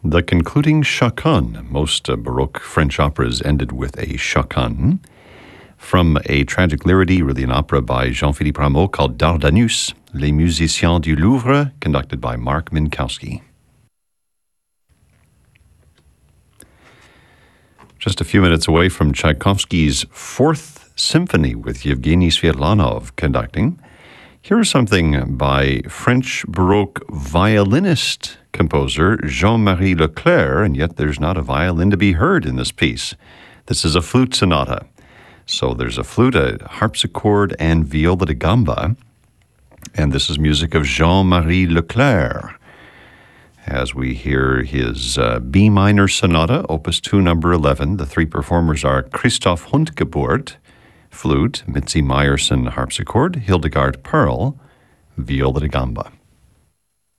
The concluding chaconne. Most Baroque French operas ended with a chaconne. From a tragic lyredy, really an opera by Jean-Philippe Rameau called Dardanus, Les Musiciens du Louvre, conducted by Mark Minkowski. Just a few minutes away from Tchaikovsky's Fourth Symphony with Yevgeny Sviatlanov conducting. Here is something by French Baroque violinist composer Jean-Marie Leclerc, and yet there's not a violin to be heard in this piece. This is a flute sonata. So there's a flute, a harpsichord, and viola da gamba. And this is music of Jean-Marie Leclerc, as we hear his B minor sonata, opus 2, number 11. The three performers are Christoph Hundgeburt, flute, Mitzi Meyerson, harpsichord, Hildegard Perl, viola da gamba.